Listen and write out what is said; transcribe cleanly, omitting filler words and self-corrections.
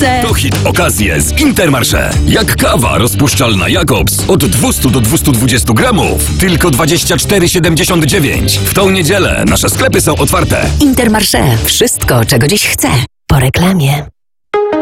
chcę! To hit okazje z Intermarché. Jak kawa rozpuszczalna Jacobs od 200 do 220 gramów. Tylko 24,79. W tą niedzielę nasze sklepy są otwarte. Intermarché. Wszystko, czego dziś chcę. Po reklamie.